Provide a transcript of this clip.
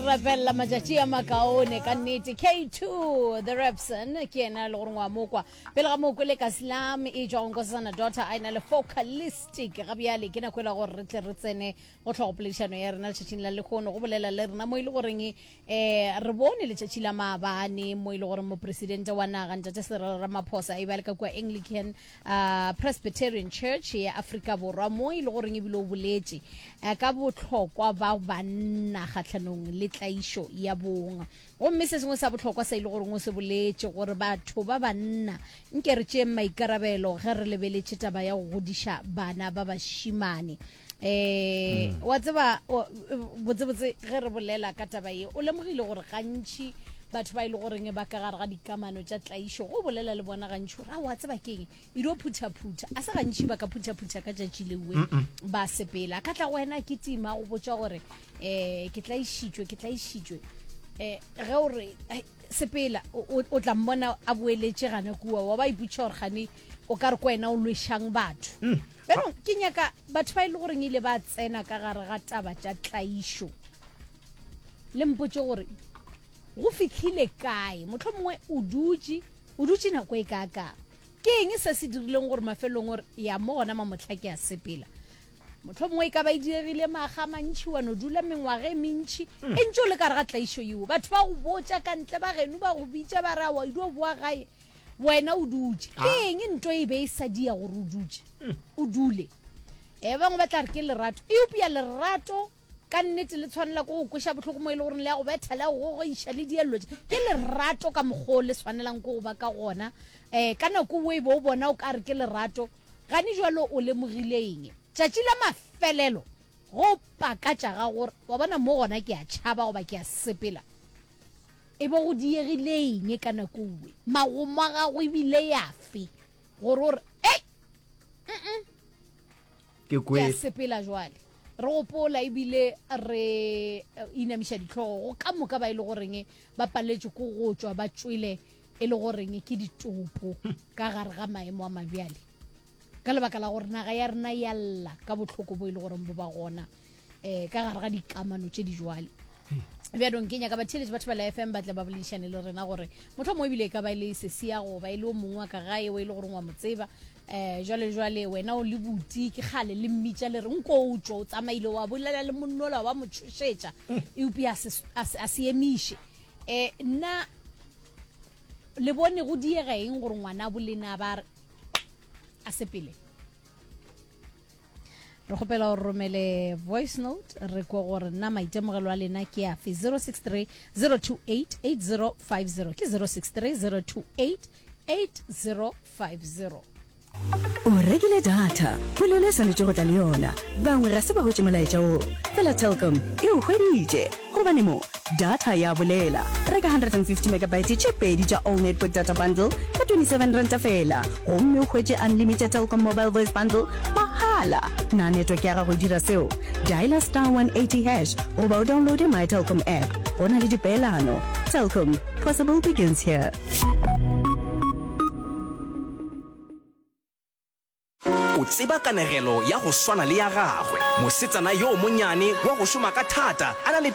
rapella matšatši a makaone ka nnete. K2 the Repson ke ena le gore ngwa mokwa pele ga moko le ka slam e tšwa nkosana daughter a ena le focalistic ga bjale ke nako e la gore re tle re tsene go tlhogopoledišano ya rena letšatšing la lekgono go bolela le rena mo e le goreng re bone letšatši la maabane mo e le gore mopresidente wa naga Ntate Cyril Ramaphosa e ba le ka kua Anglican Presbyterian Church ya Afrika Borwa mo e le goreng e bile o boletše ka botlhokwa ba banna kgatlhanong le tlaišo ya bonga gomme se sengwe sa botlhokwa sa ile gore o se boletše gore batho ba banna nke re tšee maikarabelo ge re lebeletše taba ya go godiša bana ba bašimane wa tseba botsebotse ge re bolela ka taba ye o lemogile gore gantši batho ba ile goreng ba ka gare ga dikamano tša tlaišo go bolela le bona gantši gore a wa tseba keng e dio phuthaphutha a se gantši ba ka phuthaphutha ka tšatši lewe ba sepela ka tla wena ke tima go botša gore ke tlaišitšwe ge ore sepela o tla mmona a boeletše gana kua wa ba iputša gore gane o ka re ko wena o lwešang batho pero ke nyaka batho ba ile goreng ile ba tsena ka gare ga taba tša tlaišo le mpotše gore go fitlhile kae motlho mongwe o dutse nako e kaka ke eng se se dirileng gore mafelong gore ya mo gona mamotlha ke a sepela motlho mongwe ka ba e diregile maga mantšhi wa no dula mengwaga e mentšhi e ntse o le ka re ga tlaišo eo batho ba go botša ka ntle ba geno ba go bitša ba ra wa idio boa gae wena o dutse ke eng nto e be e sa dia gore o dule bangwe ba tla re ke lerato e upia lerato ka nnete le tshwanela go kweša botlhoko mo e le gore le ya go betha le go iša le dielo ke lerato ka mokgwa le tshwanelang go ba ka gona ka nako o e bo o bona o ka re ke lerato gane jalo o lemogileng tšatši la mafelelo go pakatša ga gore wa bona mo gona ke a tšhaba goba ke a sepela e bo go diegileng ka nako owe magomo a gago ebile yafe gore ke a sepela jwale re gopola ebile re inamiša ditlhogo ka moka ba ile goreng ba paletše ko go tšwa ba tswile e le goreng ke ditopo ka gare ga maemo a mabjale ka lebaka la gore naga ya rena ya lla ka botlhoko bo ile goreng bo ba gona ka gare ga dikamano tše di jwale bjadong ke nyaka batheletše batho ba la FM ba tle ba boledišane le rena gore motlho mo ebile ka ba ile sesia go ba ile o mongwe wa ka gae wa ile gore wa mo tseba jwale wena o le buti ke gale le mmitša le re nko o tšwa o tsamaile wa bolela le monnola wa mo tšhošetša eupia a se emiše nna le bone go diega eng gore ngwana bolena ba a sepele re kgopela gore romele voice note re kwa gore nna maitemogelo a lena ke afe 063 028 8050 ke 063 028 8050 o rekile data bolele swanetše go tla le yona bangwe ga se ba gotše molaetša o fela Telkom e o hweditše gobane mo data ya bolela reka 150 megabytes tše pedi tša all network data bundle ka 27 ranta fela gomme o hwetše unlimited Telkom mobile voice bundle mahala na network ya gago dira seo diala *180# goba o downloade my Telkom app go na le dipeelano. Telkom, possible begins here. O tseba kanegelo ya go swana le ya gagwe mosetsana yo monnyane wa go šoma ka thata a na le